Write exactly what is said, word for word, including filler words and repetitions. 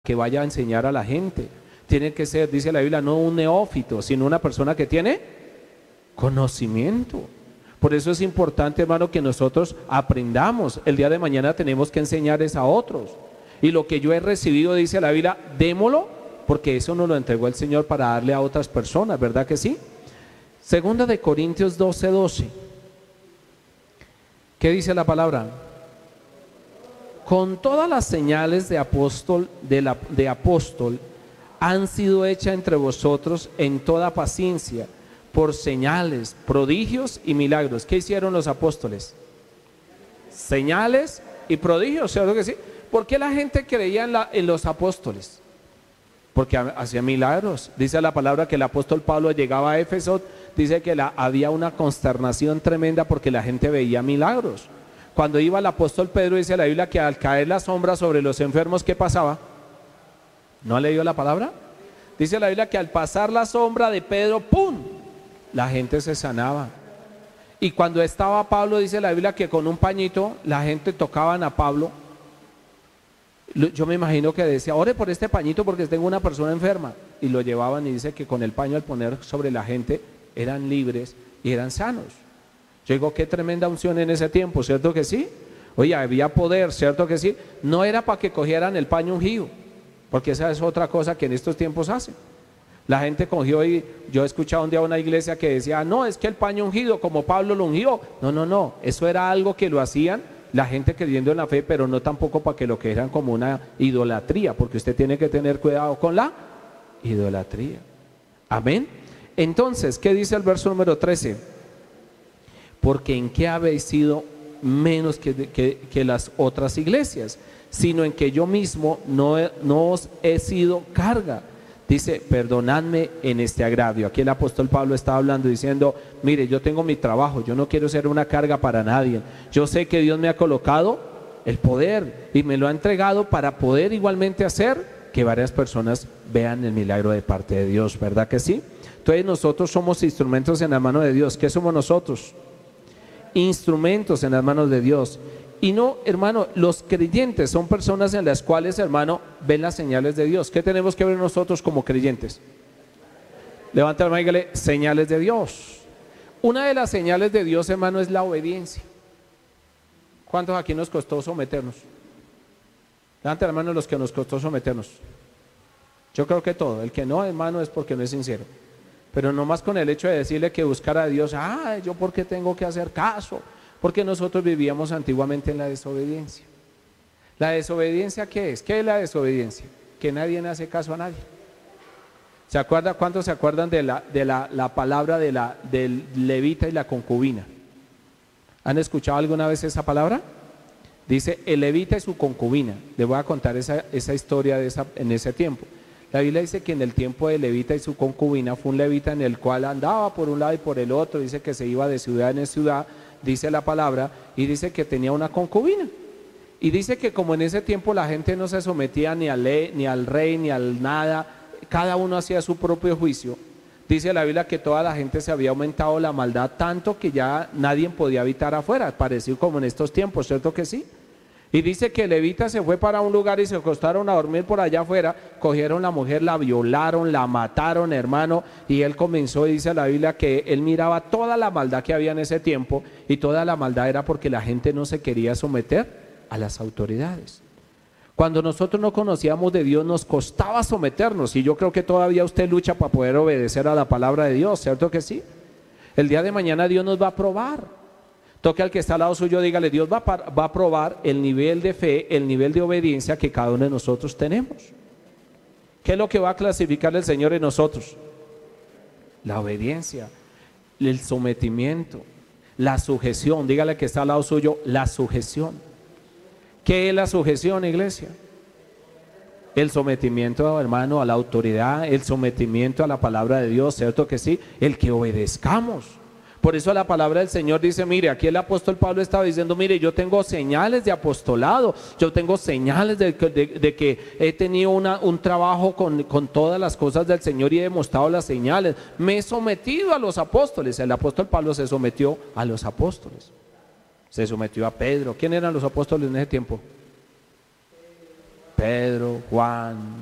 que vaya a enseñar a la gente. Tiene que ser, dice la Biblia, no un neófito, sino una persona que tiene conocimiento. Por eso es importante, hermano, que nosotros aprendamos. El día de mañana tenemos que enseñarles a otros. Y lo que yo he recibido, dice la Biblia, démoslo, porque eso nos lo entregó el Señor para darle a otras personas, ¿verdad que sí? Segunda de Corintios doce, doce. ¿Qué dice la palabra? Con todas las señales de apóstol, de, la, de apóstol han sido hechas entre vosotros en toda paciencia, por señales, prodigios y milagros. ¿Qué hicieron los apóstoles? Señales y prodigios, ¿cierto que sí? ¿Por qué la gente creía en, la, en los apóstoles? Porque hacían milagros. Dice la palabra que el apóstol Pablo llegaba a Éfeso, dice que la, había una consternación tremenda porque la gente veía milagros. Cuando iba el apóstol Pedro, dice la Biblia que al caer la sombra sobre los enfermos, ¿qué pasaba? ¿No ha leído la palabra? Dice la Biblia que al pasar la sombra de Pedro, ¡pum!, la gente se sanaba. Y cuando estaba Pablo, dice la Biblia que con un pañito la gente tocaban a Pablo. Yo me imagino que decía, ore por este pañito porque tengo una persona enferma. Y lo llevaban y dice que con el paño al poner sobre la gente eran libres y eran sanos. Yo digo, qué tremenda unción en ese tiempo, ¿cierto que sí? Oye, había poder, ¿cierto que sí? No era para que cogieran el paño ungido, porque esa es otra cosa que en estos tiempos hacen. La gente cogió y yo he escuchado un día una iglesia que decía, no, es que el paño ungido, como Pablo lo ungió. No, no, no, eso era algo que lo hacían la gente creyendo en la fe, pero no tampoco para que lo quieran como una idolatría, porque usted tiene que tener cuidado con la idolatría. Amén. Entonces, ¿qué dice el verso número trece? Porque en qué habéis sido menos que, que, que las otras iglesias, sino en que yo mismo no, no os he sido carga. Dice, perdonadme en este agravio. Aquí el apóstol Pablo está hablando diciendo, mire, yo tengo mi trabajo, yo no quiero ser una carga para nadie. Yo sé que Dios me ha colocado el poder y me lo ha entregado para poder igualmente hacer que varias personas vean el milagro de parte de Dios, ¿verdad que sí? Entonces nosotros somos instrumentos en la mano de Dios. ¿Qué somos nosotros? Instrumentos en las manos de Dios. Y no, hermano, los creyentes son personas en las cuales, hermano, ven las señales de Dios. ¿Qué tenemos que ver nosotros como creyentes? Levanta la mano y dígale, señales de Dios. Una de las señales de Dios, hermano, es la obediencia. ¿Cuántos aquí nos costó someternos? Levanta la mano los que nos costó someternos. Yo creo que todo. El que no, hermano, es porque no es sincero. Pero no más con el hecho de decirle que buscara a Dios, ah, yo por qué tengo que hacer caso, porque nosotros vivíamos antiguamente en la desobediencia. ¿La desobediencia qué es? ¿Qué es la desobediencia? Que nadie le hace caso a nadie. ¿Se acuerda? ¿Cuántos se acuerdan de la, de la, la palabra de la, del levita y la concubina? ¿Han escuchado alguna vez esa palabra? Dice el levita y su concubina. Les voy a contar esa, esa historia de esa, en ese tiempo. La Biblia dice que en el tiempo de levita y su concubina fue un levita en el cual andaba por un lado y por el otro, dice que se iba de ciudad en ciudad, dice la palabra, y dice que tenía una concubina. Y dice que como en ese tiempo la gente no se sometía ni al, ley, ni al rey, ni al nada, cada uno hacía su propio juicio. Dice la Biblia que toda la gente se había aumentado la maldad tanto que ya nadie podía habitar afuera, parecido como en estos tiempos, ¿cierto que sí? Y dice que el levita se fue para un lugar y se acostaron a dormir por allá afuera, cogieron la mujer, la violaron, la mataron, hermano, y él comenzó, y dice la Biblia que él miraba toda la maldad que había en ese tiempo, y toda la maldad era porque la gente no se quería someter a las autoridades. Cuando nosotros no conocíamos de Dios nos costaba someternos, y yo creo que todavía usted lucha para poder obedecer a la palabra de Dios, ¿cierto que sí? El día de mañana Dios nos va a probar. Toque al que está al lado suyo, dígale, Dios va a, va a probar el nivel de fe, el nivel de obediencia que cada uno de nosotros tenemos. ¿Qué es lo que va a clasificar el Señor en nosotros? La obediencia, el sometimiento, la sujeción. Dígale al que está al lado suyo, la sujeción. ¿Qué es la sujeción, iglesia? El sometimiento, hermano, a la autoridad, el sometimiento a la palabra de Dios, ¿cierto que sí? El que obedezcamos. Por eso la palabra del Señor dice, mire, aquí el apóstol Pablo estaba diciendo, mire, yo tengo señales de apostolado, yo tengo señales de, de, de que he tenido una, un trabajo con, con todas las cosas del Señor y he demostrado las señales, me he sometido a los apóstoles. El apóstol Pablo se sometió a los apóstoles, se sometió a Pedro. ¿Quién eran los apóstoles en ese tiempo? Pedro, Juan,